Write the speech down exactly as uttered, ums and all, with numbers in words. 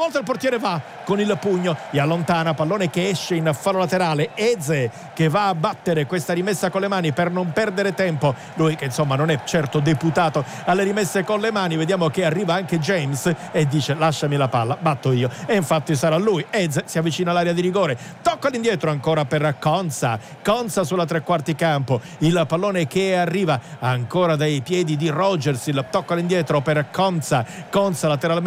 volta il portiere va con il pugno e allontana, pallone che esce in fallo laterale. Eze che va a battere questa rimessa con le mani per non perdere tempo, lui che insomma non è certo deputato alle rimesse con le mani. Vediamo che arriva anche James e dice lasciami la palla, batto io, e infatti sarà lui. Eze si avvicina all'area di rigore, tocca all'indietro ancora per Konsa, Konsa sulla tre quarti campo, il pallone che arriva ancora dai piedi di Rogers, il tocco all'indietro per Konsa, Konsa lateralmente